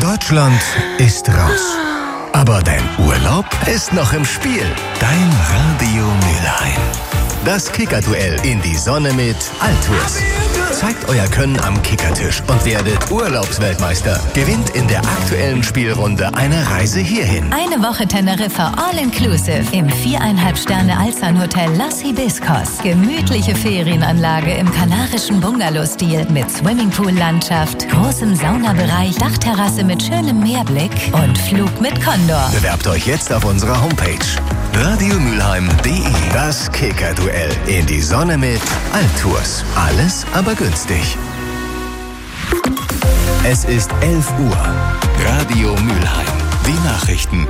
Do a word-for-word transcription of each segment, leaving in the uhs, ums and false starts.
Deutschland ist raus. Aber dein Urlaub ist noch im Spiel. Dein Radio Mülheim. Das Kickerduell in die Sonne mit Altours. Zeigt euer Können am Kickertisch und werdet Urlaubsweltmeister. Gewinnt in der aktuellen Spielrunde eine Reise hierhin. Eine Woche Teneriffa All-Inclusive im viereinhalb Sterne Alzan-Hotel Las Hibiscos. Gemütliche Ferienanlage im kanarischen Bungalow-Stil mit Swimmingpool-Landschaft, großem Saunabereich, Dachterrasse mit schönem Meerblick und Flug mit Condor. Bewerbt euch jetzt auf unserer Homepage radiomülheim punkt de. Das Kickerduell in die Sonne mit Altours. Alles aber günstig. Es ist elf Uhr. Radio Mülheim. Die Nachrichten.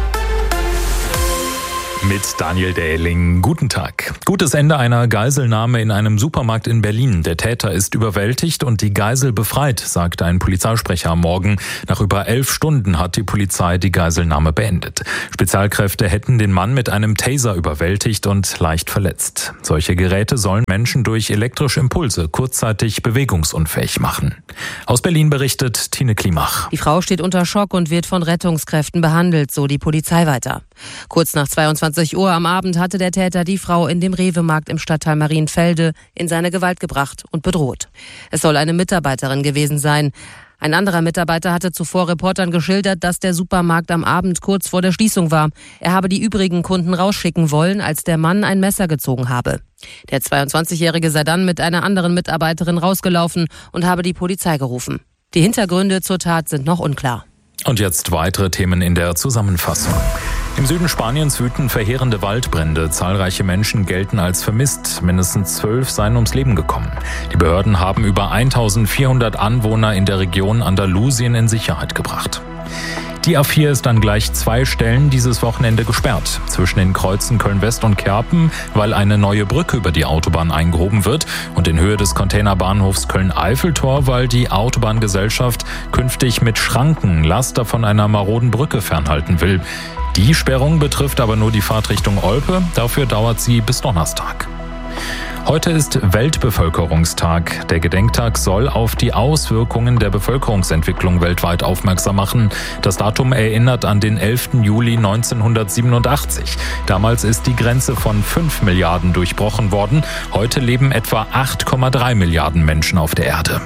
Mit Daniel Dähling. Guten Tag. Gutes Ende einer Geiselnahme in einem Supermarkt in Berlin. Der Täter ist überwältigt und die Geisel befreit, sagte ein Polizeisprecher am Morgen. Nach über elf Stunden hat die Polizei die Geiselnahme beendet. Spezialkräfte hätten den Mann mit einem Taser überwältigt und leicht verletzt. Solche Geräte sollen Menschen durch elektrische Impulse kurzzeitig bewegungsunfähig machen. Aus Berlin berichtet Tine Klimach. Die Frau steht unter Schock und wird von Rettungskräften behandelt, so die Polizei weiter. Kurz nach zweiundzwanzig Uhr am Abend hatte der Täter die Frau in dem Rewe-Markt im Stadtteil Marienfelde in seine Gewalt gebracht und bedroht. Es soll eine Mitarbeiterin gewesen sein. Ein anderer Mitarbeiter hatte zuvor Reportern geschildert, dass der Supermarkt am Abend kurz vor der Schließung war. Er habe die übrigen Kunden rausschicken wollen, als der Mann ein Messer gezogen habe. Der zweiundzwanzigjährige sei dann mit einer anderen Mitarbeiterin rausgelaufen und habe die Polizei gerufen. Die Hintergründe zur Tat sind noch unklar. Und jetzt weitere Themen in der Zusammenfassung. Im Süden Spaniens wüten verheerende Waldbrände. Zahlreiche Menschen gelten als vermisst. Mindestens zwölf seien ums Leben gekommen. Die Behörden haben über eintausendvierhundert Anwohner in der Region Andalusien in Sicherheit gebracht. Die A vier ist an gleich zwei Stellen dieses Wochenende gesperrt. Zwischen den Kreuzen Köln-West und Kerpen, weil eine neue Brücke über die Autobahn eingehoben wird, und in Höhe des Containerbahnhofs Köln-Eiffeltor, weil die Autobahngesellschaft künftig mit Schranken Laster von einer maroden Brücke fernhalten will. Die Sperrung betrifft aber nur die Fahrtrichtung Olpe. Dafür dauert sie bis Donnerstag. Heute ist Weltbevölkerungstag. Der Gedenktag soll auf die Auswirkungen der Bevölkerungsentwicklung weltweit aufmerksam machen. Das Datum erinnert an den elften Juli neunzehnhundertsiebenundachtzig. Damals ist die Grenze von fünf Milliarden durchbrochen worden. Heute leben etwa acht Komma drei Milliarden Menschen auf der Erde.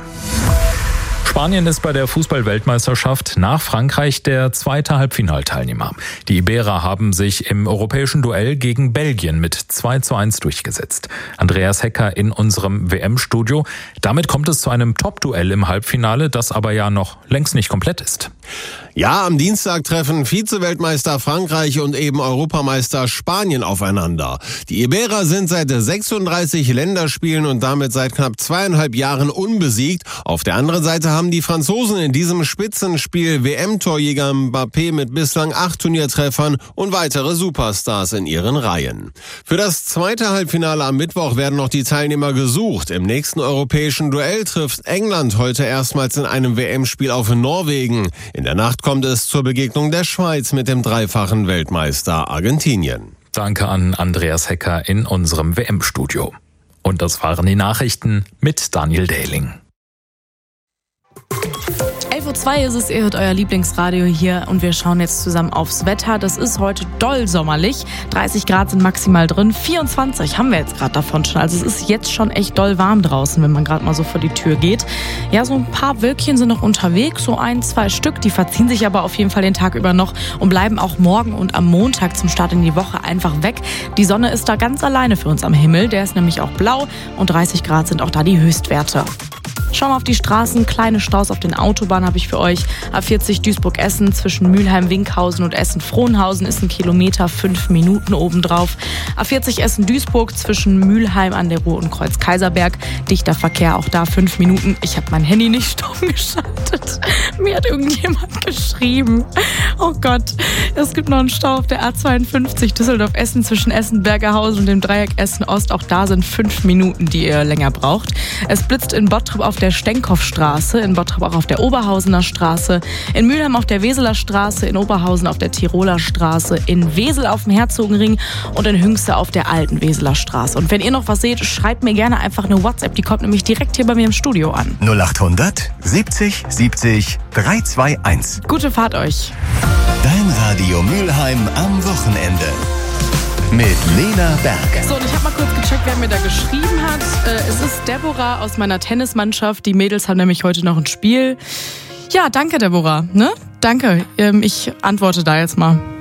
Spanien ist bei der Fußball-Weltmeisterschaft nach Frankreich der zweite Halbfinalteilnehmer. Die Iberer haben sich im europäischen Duell gegen Belgien mit zwei zu eins durchgesetzt. Andreas Hecker in unserem W M-Studio. Damit kommt es zu einem Top-Duell im Halbfinale, das aber ja noch längst nicht komplett ist. Ja, am Dienstag treffen Vize-Weltmeister Frankreich und eben Europameister Spanien aufeinander. Die Iberer sind seit sechsunddreißig Länderspielen und damit seit knapp zweieinhalb Jahren unbesiegt. Auf der anderen Seite haben die Franzosen in diesem Spitzenspiel W M-Torjäger Mbappé mit bislang acht Turniertreffern und weitere Superstars in ihren Reihen. Für das zweite Halbfinale am Mittwoch werden noch die Teilnehmer gesucht. Im nächsten europäischen Duell trifft England heute erstmals in einem W M-Spiel auf Norwegen. In der Nacht kommt es zur Begegnung der Schweiz mit dem dreifachen Weltmeister Argentinien. Danke an Andreas Hecker in unserem W M-Studio. Und das waren die Nachrichten mit Daniel Dähling. elf Uhr zwei ist es, ihr hört euer Lieblingsradio hier und wir schauen jetzt zusammen aufs Wetter. Das ist heute doll sommerlich. dreißig Grad sind maximal drin, vierundzwanzig haben wir jetzt gerade davon schon. Also es ist jetzt schon echt doll warm draußen, wenn man gerade mal so vor die Tür geht. Ja, so ein paar Wölkchen sind noch unterwegs, so ein, zwei Stück. Die verziehen sich aber auf jeden Fall den Tag über noch und bleiben auch morgen und am Montag zum Start in die Woche einfach weg. Die Sonne ist da ganz alleine für uns am Himmel. Der ist nämlich auch blau und dreißig Grad sind auch da die Höchstwerte. Schauen wir auf die Straßen. Kleine Staus auf den Autobahnen habe ich für euch. A vierzig Duisburg-Essen zwischen Mülheim-Winkhausen und Essen-Frohnhausen ist ein Kilometer, fünf Minuten obendrauf. A vierzig Essen-Duisburg zwischen Mülheim an der Ruhr und Kreuz-Kaiserberg. Dichter Verkehr, auch da fünf Minuten. Ich habe mein Handy nicht stumm geschaltet. Mir hat irgendjemand geschrieben. Oh Gott. Es gibt noch einen Stau auf der A zweiundfünfzig Düsseldorf-Essen zwischen Essen-Bergerhausen und dem Dreieck Essen-Ost. Auch da sind fünf Minuten, die ihr länger braucht. Es blitzt in Bottrop auf der Stenkopfstraße, in Bottrop auch auf der Oberhausener Straße, in Mülheim auf der Weseler Straße, in Oberhausen auf der Tiroler Straße, in Wesel auf dem Herzogenring und in Hünxe auf der alten Weseler Straße. Und wenn ihr noch was seht, schreibt mir gerne einfach eine WhatsApp, die kommt nämlich direkt hier bei mir im Studio an. null achthundert siebzig siebzig siebzig drei zwei eins. Gute Fahrt euch. Dein Radio Mülheim am Wochenende. Mit Lena Berg. So, und ich habe mal kurz gecheckt, wer mir da geschrieben hat. Äh, es ist Deborah aus meiner Tennismannschaft. Die Mädels haben nämlich heute noch ein Spiel. Ja, danke, Deborah. Ne? Danke. Ähm, ich antworte da jetzt mal.